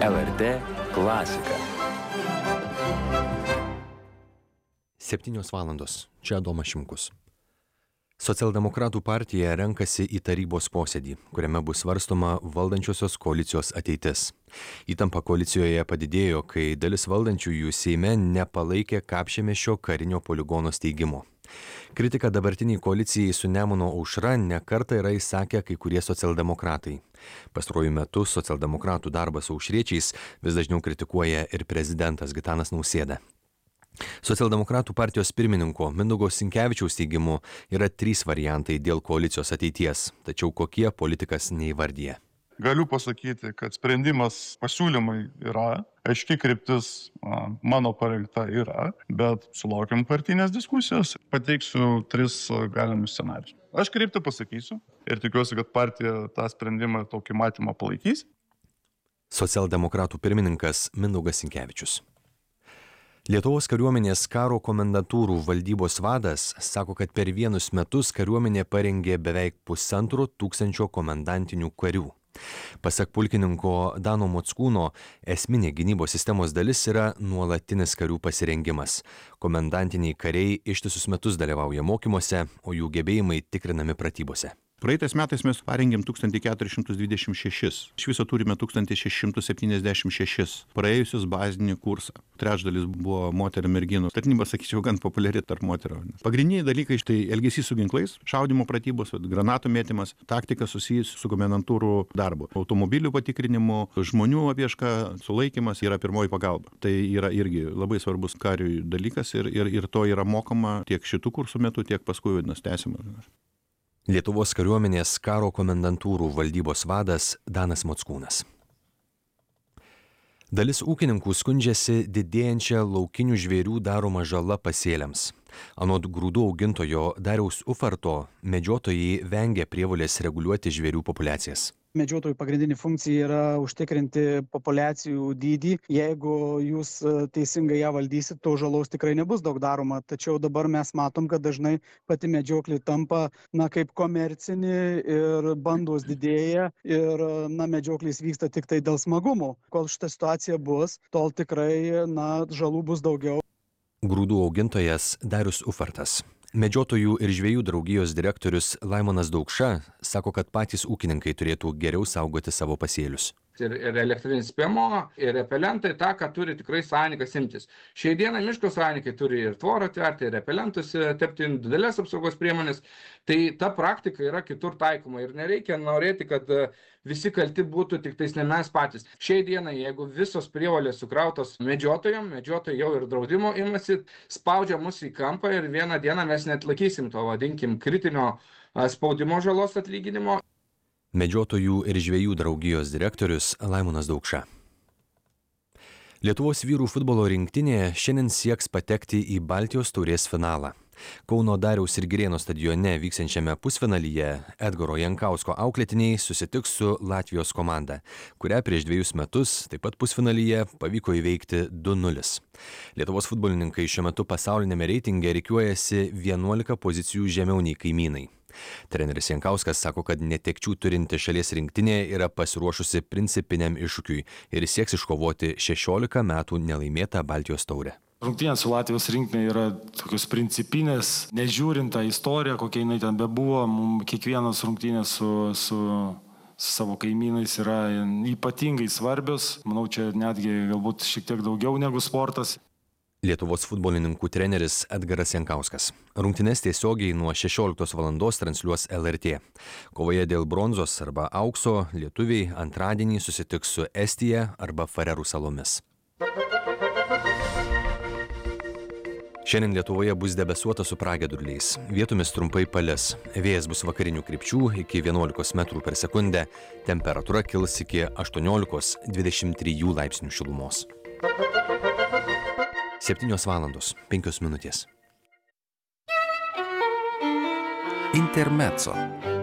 LRT klasika. 7 valandos. Čia Adomas Šimkus. Socialdemokratų partija renkasi į tarybos posėdį, kuriame bus svarstoma valdančiosios koalicijos ateitis. Įtampa koalicijoje padidėjo, kai dalis valdančiųjų Seime nepalaikė Kapčiamiesčio karinio poligono steigimo. Kritiką dabartiniai koalicijai su Nemuno aušra nekartą yra išsakę kai kurie socialdemokratai. Pastaruoju metu socialdemokratų darbas su aušriečiais vis dažniau kritikuoja ir prezidentas Gitanas Nausėda. Socialdemokratų partijos pirmininko Mindaugo Sinkevičiaus teigimu yra 3 variantai dėl koalicijos ateities, tačiau kokie politikas neįvardyja. Galiu pasakyti, kad sprendimas pasiūlymai yra, aiški kryptis mano parengta yra, bet sulaukiam partinės diskusijos. Pateiksiu 3 galimus scenarijus. Aš kryptį pasakysiu ir tikiuosi, kad partija tą sprendimą tokį matymą palaikys. Socialdemokratų pirmininkas Mindaugas Sinkevičius. Lietuvos kariuomenės karo komendantūrų valdybos vadas sako, kad per 1 metus kariuomenė parengė beveik 1500 komendantinių karių. Pasak pulkininko Dano Mockūno, esminė gynybos sistemos dalis yra nuolatinis karių pasirengimas. Komendantiniai kariai ištisus metus dalyvauja mokymuose, o jų gebėjimai tikrinami pratybose. Praeitais metais mes parengėm 1426, iš viso turime 1676 praėjusius bazinį kursą. Trečdalis buvo moterų merginų. Tarnyba, sakyčiau, gan populiari tarp moterų. Pagrindiniai dalykai tai elgesys su ginklais, šaudymo pratybos, granatų mėtymas, taktika susijusi su komendantūrų darbu, automobilių patikrinimu, žmonių apieška, sulaikymas yra pirmoji pagalba. Tai yra irgi labai svarbus kariui dalykas ir to yra mokama tiek šitų kursų metu, tiek paskui tęsiama. Lietuvos kariuomenės karo komendantūrų valdybos vadas Danas Mockūnas. Dalis ūkininkų skundžiasi didėjančia laukinių žvėrių daroma žala pasėliams. Anot grūdų augintojo Dariaus Ufarto, medžiotojai vengia prievolės reguliuoti žvėrių populiacijas. Medžiotojų pagrindinė funkcija yra užtikrinti populiacijų dydį. Jeigu jūs teisingai ją valdysit, to žalos tikrai nebus daug daroma. Tačiau dabar mes matom, kad dažnai pati medžioklė tampa kaip komercinė ir bandos didėja ir medžioklės vyksta tik tai dėl smagumo. Kol šita situacija bus, tol tikrai žalų bus daugiau. Grūdų augintojas Darius Ufartas. Medžiotojų ir žvejų draugijos direktorius Laimonas Daukša sako, kad patys ūkininkai turėtų geriau saugoti savo pasėlius. Ir elektrinis spėjimo, ir repelentai, tą, ką turi tikrai savininkas imtis. Šiai dieną miško savininkai turi ir tvorą tverti, ir repelentus tepti, individualias apsaugos priemonės. Tai ta praktika yra kitur taikoma ir nereikia norėti, kad visi kalti būtų tik tais ne mes patys. Šiai dienai, jeigu visos prievolės sukrautos medžiotojai jau ir draudimo imasi, spaudžia mus į kampą ir vieną dieną mes neatlaikysim to, vadinkim, kritinio spaudimo žalos atlyginimo. Medžiotojų ir žvejų draugijos direktorius Laimonas Daukša. Lietuvos vyrų futbolo rinktinė šiandien sieks patekti į Baltijos taurės finalą. Kauno Dariaus ir Girėno stadione vyksiančiame pusfinalyje Edgaro Jankausko auklėtiniai susitiks su Latvijos komanda, kurią prieš 2 metus taip pat pusfinalyje pavyko įveikti 2-0. Lietuvos futbolininkai šiuo metu pasaulinėme reitinge rikiuojasi 11 pozicijų žemiau nei kaimynai. Treneris Jankauskas sako, kad netekčių turinti šalies rinktinė yra pasiruošusi principiniam iššūkiui ir sieks iškovoti 16 metų nelaimėtą Baltijos taurę. Rungtynės su Latvijos rinktinė yra tokios principinės, nežiūrint tą istoriją, kokia jinai ten bebuvo, mums kiekvienas rungtynės su savo kaimynais yra ypatingai svarbios. Manau, čia netgi galbūt šiek tiek daugiau negu sportas. Lietuvos futbolininkų treneris Edgaras Jankauskas. Rungtynes tiesiogiai nuo 16 valandos transliuos LRT. Kovoje dėl bronzos arba aukso lietuviai antradienį susitiks su Estija arba Farerų salomis. Šiandien Lietuvoje bus debesuota su pragiedruliais. Vietomis trumpai palis. Vėjas bus vakarinių krypčių iki 11 metrų per sekundę. Temperatūra kils iki 18–23 laipsnių šilumos. 7 valandos 5 minutės. Intermezzo.